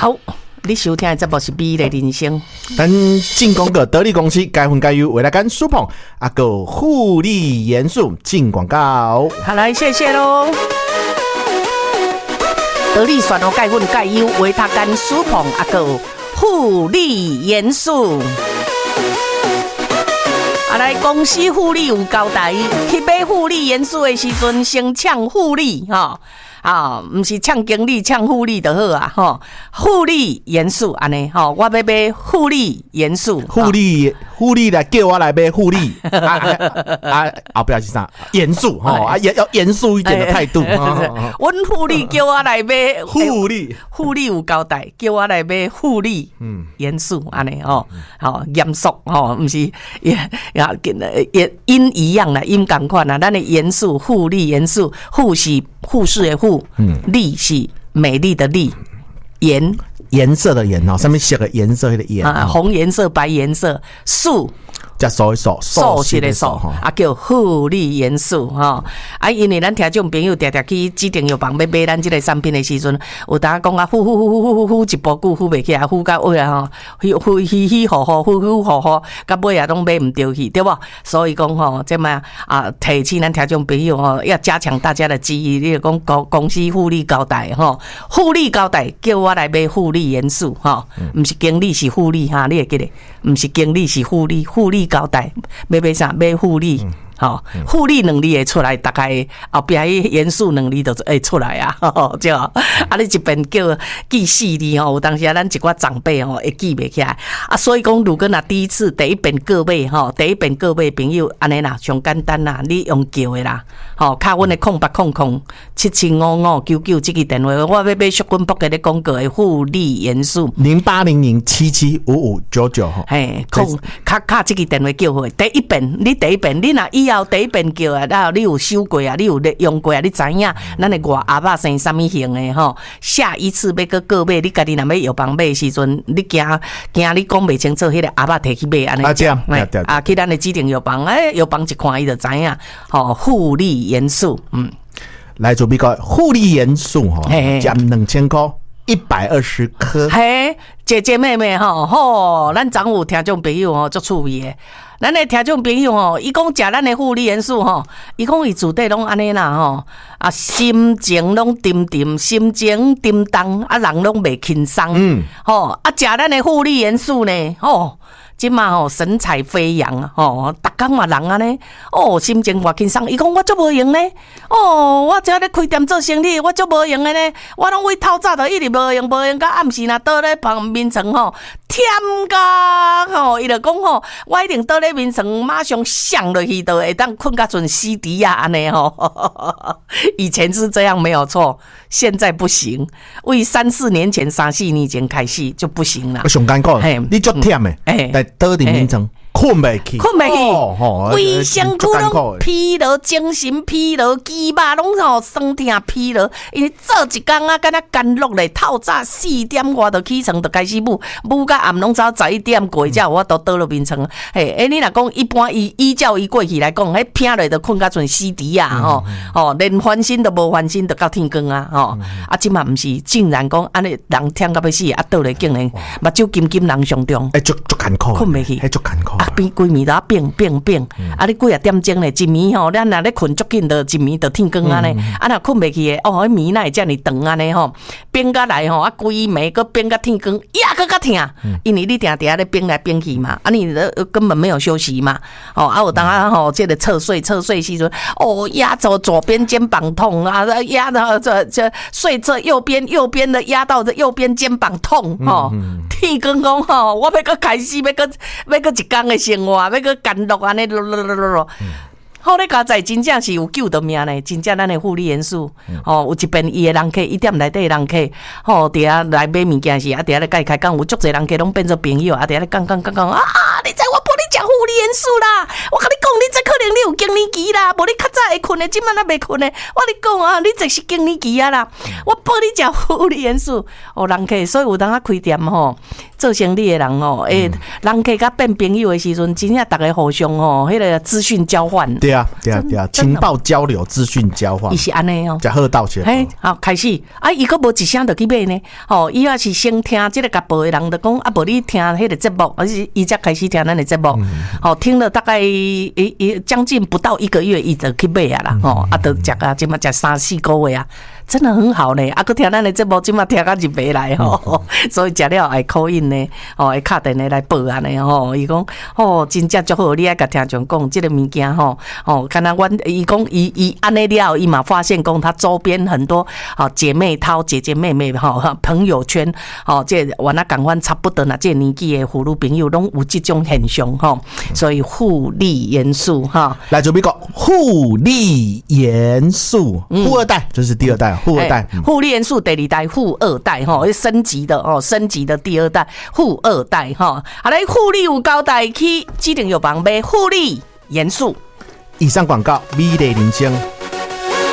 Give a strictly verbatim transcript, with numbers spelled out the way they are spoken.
好，你收听的节目是《美丽人生》。 咱进广告，得力公司该分该优，未来干舒捧啊个护理元素进广告。 好，来谢谢喽。得力选哦，钙粉钙优，维他干舒捧啊个护理元素。啊，来公司护理有交代，去买护理元素的时阵，先抢护理哈。啊，唔是抢经理，抢护理就好啊，吼！护理元素安尼，吼，我要买护理元素， 护理护理来叫我来买护理啊啊啊！不要去啥严肃哈啊，要要严肃一点的态度。 阮护理叫我来买护理， 护理有交代，叫我来买护理嗯元素安尼吼，吼严肃吼，唔是也也也音一样啦，音同款啦，咱的元素护理元素，护是护士的护。嗯，丽是美丽的丽，颜颜色的颜哦，上面写个颜色的颜啊，红颜色、白颜色，素。 加素的素， 素食的素，啊叫护理元素哈。啊，因为咱听众朋友常常去指定药房要买咱这个产品的时阵，有当讲啊，呼呼呼呼呼呼一波久呼袂起来，呼到尾啊吼，呼呼嘻嘻吼吼，呼呼吼吼，到尾啊拢买唔着去，对不？所以讲吼，这么啊，提醒咱听众朋友吼，要加强大家的记忆。你讲公公司护理交代吼，护理交代叫我来买护理元素哈，唔是经理是护理哈，你会记得？唔是经理是护理，护理交代要买啥？买护理。吼，护理能力会出来，大概后壁迄元素能力就会出来啊，对啊。啊，你一边叫记四字吼，有当时啊，咱一寡长辈吼会记袂起来啊。所以讲，如果若第一次第一遍各位吼，第一遍各位朋友安尼啦，上简单啦，你用叫的啦，吼，敲阮的空八空空七七五五九九这个电话，我要买淑君博给你广告的护理元素零八零零七七五五九九吼， 嘿，空卡卡这个电话叫回第一遍，你第一遍你若以后第一遍叫啊，然后你有收过啊，你有用过啊，你知影咱的外鸭肉生什么型的吼？下一次要搁购买，你家己若要药房买的时阵，你惊惊你讲袂清楚，迄个鸭肉摕去买安尼。啊，这样，啊，去咱的指定药房，哎，药房一看伊就知影，吼，护理元素，嗯， 来做比较，护理元素吼，减两千块。一百二十颗， 嘿，姐姐妹妹吼，吼，咱昨有听众朋友吼，足趣味的。咱的听众朋友吼，伊讲食咱的护理元素吼，伊讲伊自底拢安尼啦吼，啊，心情拢沉沉，心情沉重，啊，人拢袂轻松，嗯，吼，啊，食咱的护理元素呢，吼。即嘛吼神采飞扬啊！吼，逐工嘛人安尼，哦，心情偌轻松。伊讲我足无用呢，哦，我只咧开店做生意，我足无用的呢。我拢为透早就一直无用，无用到暗时若倒咧旁眠床吼，忝甲吼，伊就讲吼，我一定倒咧眠床，马上想落去，就会当困甲准死猪啊安尼吼。以前是这样没有错，现在不行。为三四年前、三四年前开始就不行了。 我上艰苦，你足忝的，哎。倒伫眠床，困袂去， 困袂去，规身躯拢疲劳，精神疲劳，肌肉拢吼酸痛疲劳。因为做一工啊，敢若干落咧，透早四点外就起床，就开始舞，舞到暗拢早十一点过，才我都倒落眠床。嘿，哎，你若讲一般依依照伊过去来讲，迄拼落就困甲准死猪啊，吼，吼，连翻身都无翻身，就到天光啊，吼。啊，即嘛毋是，竟然讲安尼人忝到要死，啊倒咧竟然目睭金金人上中， 哎，足足艰苦， 困袂去， 迄足艰苦。 啊，变规暝都变变变，啊！你几啊点钟咧？一暝吼，咱若咧困足紧，就一暝就天光安尼。啊，若困袂去诶，哦，迄暝哪会遮尔长安尼吼？变甲来吼，啊，规暝个变甲天光，呀，个较疼，因为你定定咧变来变去嘛，啊，你根本没有休息嘛。哦，啊，有当啊吼，这个侧睡侧睡时阵，哦，压着左边肩膀痛啊，压到这这睡这右边右边的压到这右边肩膀痛吼。天光讲吼，我要搁开始，要搁要搁一工的生活，要搁干落安尼，咯咯咯咯。好咧，加在真正是有救的命呢，真正咱的护理元素，吼、哦，有一边伊的人客，伊店内底的人客，吼、哦，伫遐来买物件时，啊，伫遐咧甲伊开讲，有足侪人客拢变做朋友，啊，伫遐咧讲讲讲讲啊， 你知我无你食负离元素啦，我跟你讲，你这可能你有更年期啦，无你较早会困的，今晚还袂困的。我跟你讲啊，你这是更年期啊啦，我帮你食负离元素。哦，人客，所以有当啊开店吼，做生意的人吼，诶、嗯，人客甲变朋友的时阵，真正大家互相吼，迄个资讯交换。 对啊，对啊，对啊，情报交流、资讯交换， 伊是安尼哦。 才好道歉。 嘿，好开始啊！伊佫无一声就去买呢。吼、哦，伊也是先听即个甲报的人就讲啊，无你听迄个节目，而是伊才开始听咱的节目。吼、嗯哦，听了大概一一将近不到一个月，伊就去买啊啦。吼、嗯，啊，都食啊，即马食三四个月啊。真的很好呢，啊，佮听咱的节目，即马听到入买来吼、哦，所以食了会call in呢，哦，会敲电话来报安尼吼，伊讲哦，真正足好，你爱甲听众讲，即个物件吼，哦，敢若阮伊讲伊伊安尼了，伊嘛发现讲他周边很多哦姐妹淘、姐姐妹妹吼、哦、朋友圈，哦，即原来共阮差不多啦，即年纪的妇女朋友拢有即种现象吼、哦，所以互利元素哈，哦、 来准备讲互利元素，富二代这是第二代。富二代， 富利元素第二代，富二代哈，升级的哦，升级的第二代，富二代哈。好嘞，富利有交代去指定药房买富利元素。 以上广告，美丽人生。